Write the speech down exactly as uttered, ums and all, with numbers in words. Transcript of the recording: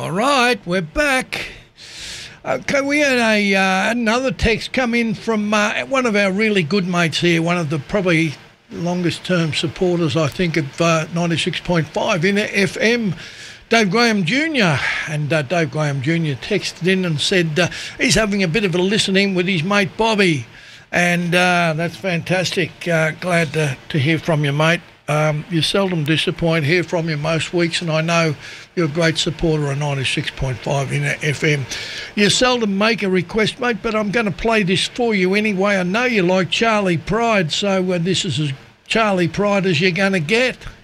All right, we're back. Okay, we had a uh, another text come in from uh, one of our really good mates here, one of the probably longest-term supporters, I think, of uh, ninety-six point five in F M, Dave Graham Junior And uh, Dave Graham Junior texted in and said uh, he's having a bit of a listen-in with his mate Bobby. And uh, that's fantastic. Uh, glad to, to hear from you, mate. Um, you seldom disappoint, hear from you most weeks, and I know you're a great supporter of ninety-six point five in F M. You seldom make a request, mate, but I'm going to play this for you anyway. I know you like Charlie Pride, so uh, this is as Charlie Pride as you're going to get.